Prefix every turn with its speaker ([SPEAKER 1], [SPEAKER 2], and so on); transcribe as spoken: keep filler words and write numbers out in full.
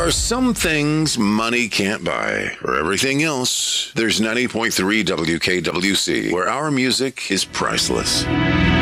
[SPEAKER 1] are some things money can't buy. For everything else, there's ninety point three W K W C, where our music is priceless.